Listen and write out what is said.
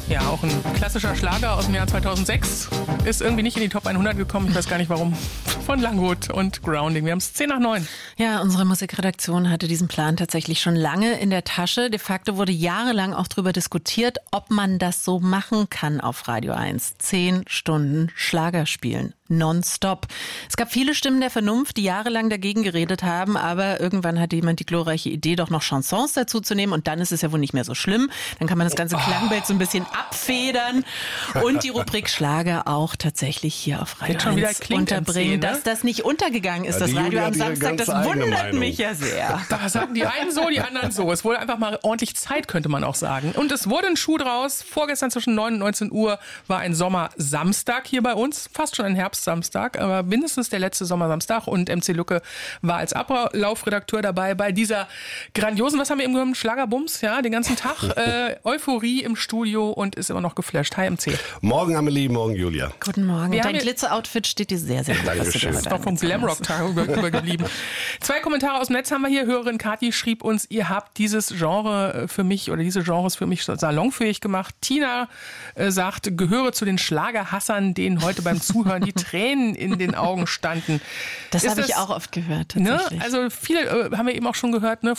Ja, auch ein klassischer Schlager aus dem Jahr 2006. Ist irgendwie nicht in die Top 100 gekommen, ich weiß gar nicht warum. Von Langgut und Grounding. Wir haben es 10:10. Ja, unsere Musikredaktion hatte diesen Plan tatsächlich schon lange in der Tasche. De facto wurde jahrelang auch darüber diskutiert, ob man das so machen kann auf Radio 1. 10 Stunden Schlager spielen. Nonstop. Es gab viele Stimmen der Vernunft, die jahrelang dagegen geredet haben, aber irgendwann hatte jemand die glorreiche Idee, doch noch Chansons dazu zu nehmen und dann ist es ja wohl nicht mehr so schlimm. Dann kann man das ganze Klangbild so ein bisschen abfedern und die Rubrik Schlager auch tatsächlich hier auf Radio 1 unterbringen. Dass das nicht untergegangen ist, das Radio am Samstag, das wundert mich ja sehr. Da sagen die einen so, die anderen so. Es wurde einfach mal ordentlich Zeit, könnte man auch sagen. Und es wurde ein Schuh draus. Vorgestern zwischen 9 und 19 Uhr war ein Sommersamstag hier bei uns. Fast schon ein Herbstsamstag, aber mindestens der letzte Sommersamstag. Und MC Lucke war als Ablaufredakteur dabei bei dieser grandiosen, was haben wir eben gehört, Schlagerbums, ja, den ganzen Tag. Euphorie im Studio und ist immer noch geflasht. Hi MC. Morgen Amelie, morgen Julia. Guten Morgen. Dein Glitzer-Outfit steht dir sehr, sehr gut. Dankeschön. Das ist doch vom Glamrock-Tag übergeblieben. 2 Kommentare aus dem Netz haben wir hier. Hörerin Kathi schrieb uns, ihr habt dieses Genre für mich oder diese Genres für mich salonfähig gemacht. Tina sagt, gehöre zu den Schlagerhassern, denen heute beim Zuhören die Tränen in den Augen standen. Das habe ich auch oft gehört, tatsächlich. Ne? Also viele haben wir eben auch schon gehört, ne?